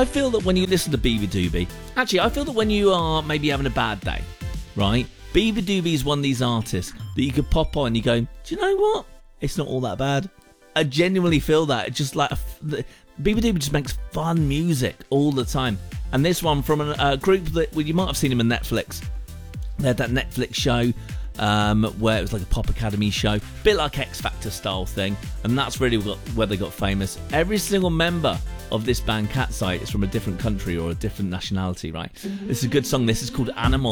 I feel that when you listen to Beaver actually, I feel that when you are maybe having a bad day, right? Beaver is one of these artists that you could pop on and you go, do you know what? It's not all that bad. I genuinely feel that. It's just like Beaver just makes fun music all the time. And this one from a group that you might have seen him on Netflix. They had that Netflix show where it was like a pop academy show, bit like X Factor style thing, and that's really where they got famous. Every single member of this band Cat's Eye is from a different country or a different nationality, right? This is a good song. This is called Animal.